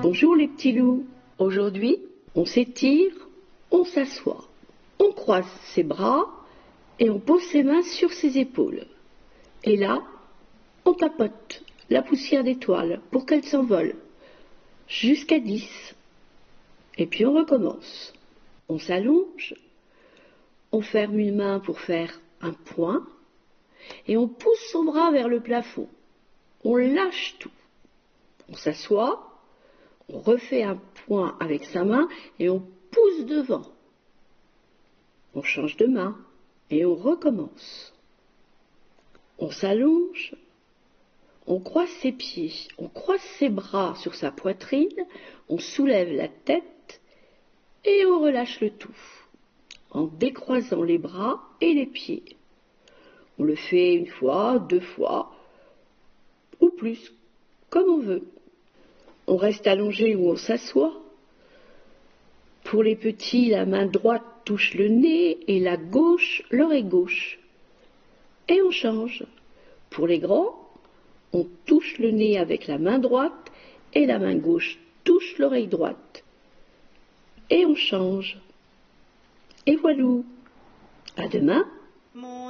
Bonjour les petits loups. Aujourd'hui, on s'étire, on s'assoit. On croise ses bras et on pose ses mains sur ses épaules. Et là, on tapote la poussière d'étoiles pour qu'elle s'envole. Jusqu'à 10. Et puis on recommence. On s'allonge, on ferme une main pour faire un point et on pousse son bras vers le plafond. On lâche tout. On s'assoit, on refait un point avec sa main et on pousse devant. On change de main et on recommence. On s'allonge, on croise ses pieds, on croise ses bras sur sa poitrine, on soulève la tête et on relâche le tout en décroisant les bras et les pieds. On le fait une fois, 2 fois ou plus, comme on veut. On reste allongé ou on s'assoit. Pour les petits, la main droite touche le nez et la gauche l'oreille gauche. Et on change. Pour les grands, on touche le nez avec la main droite et la main gauche touche l'oreille droite. Et on change. Et voilà. À demain.